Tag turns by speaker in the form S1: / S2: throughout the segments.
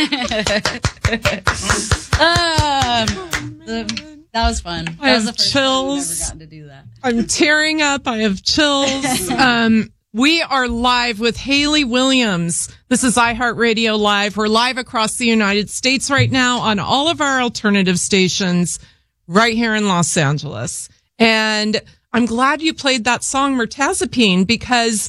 S1: That was fun. That was the first time I've ever gotten to do that.
S2: I'm tearing up. I have chills. We are live with Hayley Williams. This is iHeartRadio Live. We're live across the United States right now on all of our alternative stations right here in Los Angeles. And I'm glad you played that song, Mirtazapine, because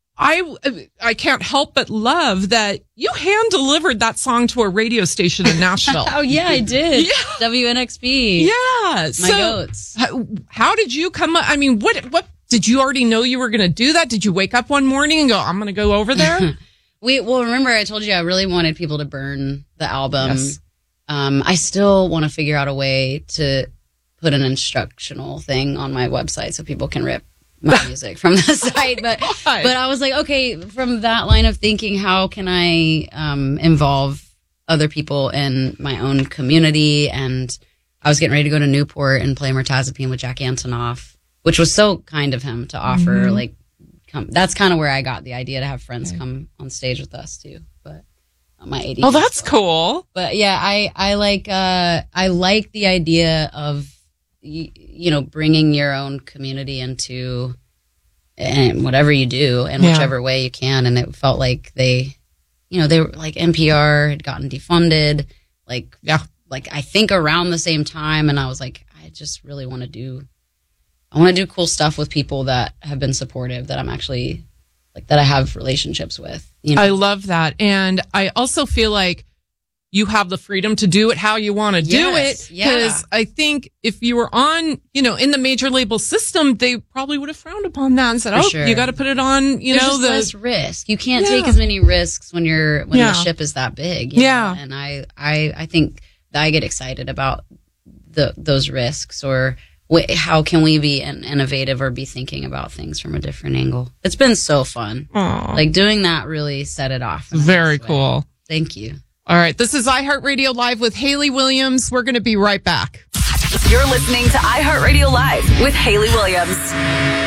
S2: I can't help but love that you hand-delivered that song to a radio station in Nashville.
S1: Oh, yeah, I did.
S2: Yeah.
S1: WNXP.
S2: Yeah.
S1: My goats.
S2: How did you come up? I mean, what did you already know you were going to do that? Did you wake up one morning and go, I'm going to go over there?
S1: Well, remember I told you I really wanted people to burn the album.
S2: Yes.
S1: I still want to figure out a way to put an instructional thing on my website so people can rip my music from the site. But I was like, okay, from that line of thinking, how can I involve other people in my own community? And I was getting ready to go to Newport and play Mirtazapine with Jack Antonoff, which was so kind of him to offer. That's kind of where I got the idea to have friends come on stage with us too. But my ADD.
S2: Oh, that's cool.
S1: But yeah, I like the idea of bringing your own community into and whatever you do in whichever way you can. And it felt like they were like NPR had gotten defunded, I think around the same time. And I was like, I just really want to do cool stuff with people that have been supportive, that I'm actually that I have relationships with.
S2: I love that. And I also feel like you have the freedom to do it how you want to do it. Because I think if you were on, in the major label system, they probably would have frowned upon that and said, you got to put it on,
S1: There's less risk. You can't take as many risks when the ship is that big. You know? And I think that I get excited about those risks, or how can we be innovative or be thinking about things from a different angle. It's been so fun.
S2: Aww.
S1: Doing that really set it off.
S2: Very cool.
S1: Thank you.
S2: All right. This is iHeartRadio Live with Hayley Williams. We're going to be right back.
S3: You're listening to iHeartRadio Live with Hayley Williams.